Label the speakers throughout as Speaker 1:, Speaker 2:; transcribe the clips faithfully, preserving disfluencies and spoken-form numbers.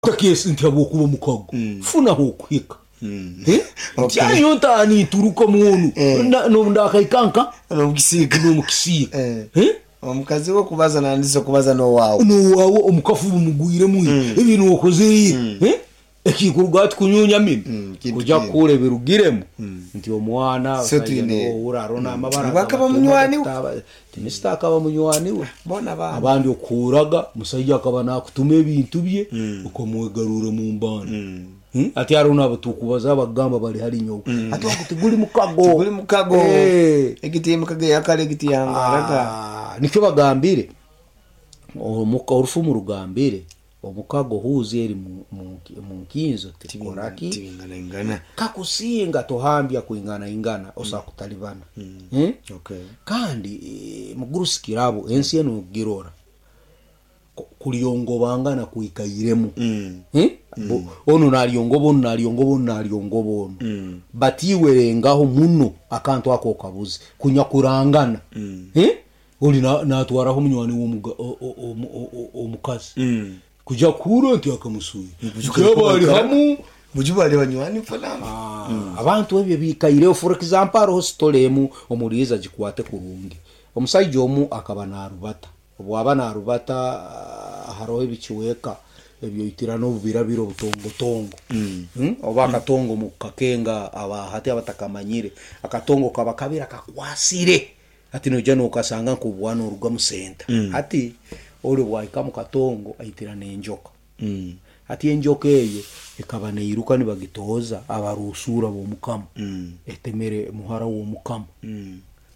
Speaker 1: takiyesi ntiyabo kuba mukago funa ho kwika eh cyayo ntani turuka muonu no ndakaikanka
Speaker 2: no mukisiga
Speaker 1: no mukisiga
Speaker 2: eh omukazi wo kubaza nandiso kubaza no wawo
Speaker 1: no wawo omukafu mugwire muyi ibintu okoze eh ekikurugati kunyunya mimi kuja kure birugiremo nti omwana urarona amabara
Speaker 2: bakaba munywani
Speaker 1: tinista akaba munywani we
Speaker 2: bona ba
Speaker 1: abandi okuraga musajja akaba nakutume ebintu bye uko mwegarura mu mbana ati arona abatukubaza abagamba bali hari nyo ati wakutiguli mukago
Speaker 2: guli mukago egiti mukago yakale egiti yangaraga
Speaker 1: nicyo bagambire omuka urufu mu rugambire omukago huzi eri mu nkinzo tikoraki
Speaker 2: tingana ingana
Speaker 1: kakusinga tohambya kuingana ingana osakutalibana eh
Speaker 2: okay
Speaker 1: kandi mugurusikirabo ensi eno girora kuliyongo bangana kuikayiremu eh ono naliyongobo naliyongobo naliyongobo batiwerengaho muno akantu ako kabuzi kunyakurangana eh oli natwaraho munywani w'omuga omukazi kuja kuro nti akamusuye bari hamu
Speaker 2: bujubali banywani fana
Speaker 1: abantu ebyo bikayire for example ro stolemu omuriza gikwate kurungi omusajja omu akaba narubata obwaba narubata haro ebikiweka ebyo itirano birabiro butongo tongo mm oba katongo mukakenga aba hati abatakamanyire akatongo kaba kabira kakwasire ati nojano ukasanga kubwana uruga mu center ati ole bwaika mu katongo aitirana enjoka
Speaker 2: mm
Speaker 1: ati enjoka eyo ekaba neiruka ni bagitoza abarusura bo mukama
Speaker 2: mm
Speaker 1: etemere muhara wo mukama
Speaker 2: mm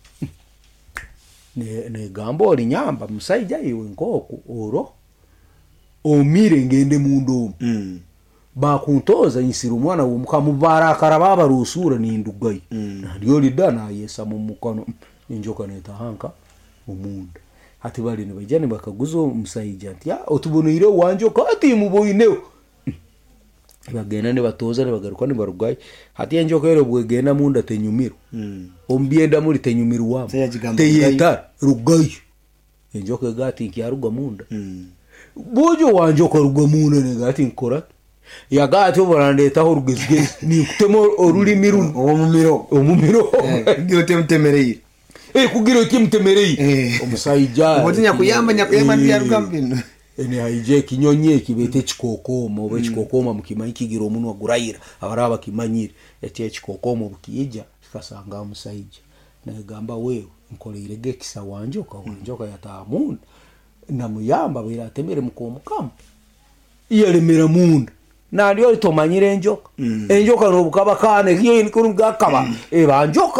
Speaker 1: ne ne gambo oli nyamba musajja iwe nkoko oro omire ngende mundu
Speaker 2: mm
Speaker 1: ba kuntoza insiru mwana wo mukama barakara baba rusura ni ndugayi ndiyo lidana yesa mu mukono enjoka netahanka umunda ati bali ne bajane bakaguzo musayija ati ya otubonire wanje kati muboyineho bagenda ne batoza ne bagaruka ne barugaye hati enjoka rero bwegenda munda tenyumiro
Speaker 2: mm
Speaker 1: ombienda muri tenyumiro wabo teyeta rugaye enjoka gati kiaruga munda
Speaker 2: mm
Speaker 1: bojo wanje ko ruga munda ne gati nkora ya gati obarandeta ho rugezge ni kutemo oruri miru
Speaker 2: omumiro
Speaker 1: omumiro
Speaker 2: ndio temtemereye
Speaker 1: eh kugira ikimtemereye omusayija
Speaker 2: obotinya kuyamba nyakuyamba ndi yarugambino
Speaker 1: ene haije kinyonye kibete chikokoma obe chikokoma mukimanyi kigira omuntu agurayira abaraba kimanyire eti chikokoma bukija kikasanga omusayija nagamba wewe nkoleire gekisa wanje okawanjoka yatamunda namuyamba biratemere mukomukama iyelemera munda nalyo litomanyire enjoka enjoka nobukaba kane kiyo kurunga kaba ebanjoka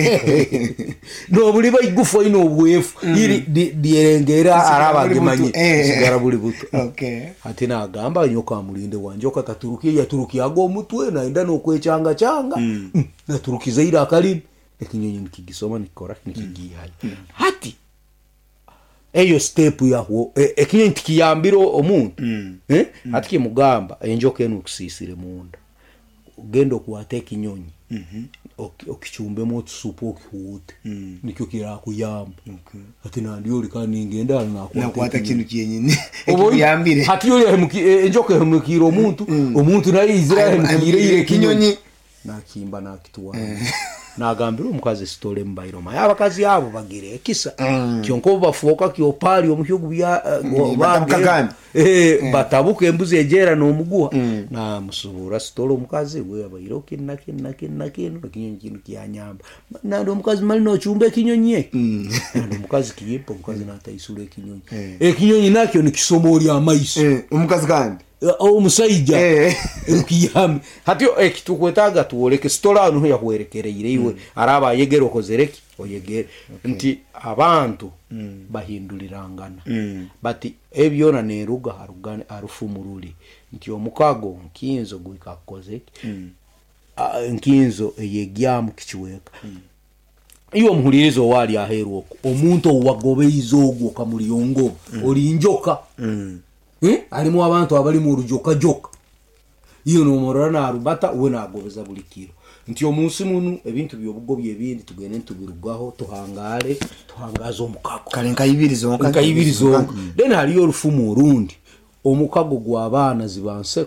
Speaker 1: no buli bayigufo ino obwefu iri dierengera araba gemanye sigara buli buto
Speaker 2: okay
Speaker 1: hatina agamba nyoka mulinde wanjoka taturukiye yaturukiye ago mutwe na enda no kwechanga changa na turukiza ira akalibi ekinyonyi nikigisoma nikora nikigihaye hati eyo step yaho ekinyonyi tikiyambiro omuntu eh atiki mugamba enjoka enu kusisire munda ugendo kuwate kinyonyi
Speaker 2: mhm
Speaker 1: okichumbe mo supo okihute nikyo kira kuyamba ati nandiyo likani ngenda
Speaker 2: na kuwata kintu kiyenyine ekiyambire
Speaker 1: hati yo enjoka hemukiro omuntu omuntu na Israel mukire ire kinyonyi nakimba nakituwa nagambira omukazi stole mbairo maya abakazi abo bagire kisa kyonko bafoka kyopali omuhyugu bya
Speaker 2: bakagana
Speaker 1: eh batabuke embuzi ejera no muguha na musubura stole omukazi we abayiro kinna kinna kinna kinno kinyonyi kintu kyanyamba nando omukazi mali no chumbe kinyonyi nando omukazi kiyepo omukazi natayisule kinyonyi ekinyonyi nakyo nikisomori amaiso
Speaker 2: omukazi kandi
Speaker 1: omusayija ekiyami hatyo ekitukwetaga tuoleke stola no yakwerekereire iwe araba yegero kozereki oyegere nti abantu bahindulirangana bati ebyona neruga harugane arufumuruli nti omukago nkinzo gwikakozeki nkinzo eyegyamu kichweka iyo muhulirizo wali aheru omuntu wagobeizo ogwo kamuliyongo oli njoka eh alimu abantu abali mu rujoka joka iyo no morana arubata we nagobeza bulikiro nti omunsi munu ebintu byobugobye ebindi tugene tubirugaho tuhangare tuhangaza omukago
Speaker 2: kale nkayibirizo
Speaker 1: nkayibirizo then haliyo rufumu urundi omukago gw'abaana zibanse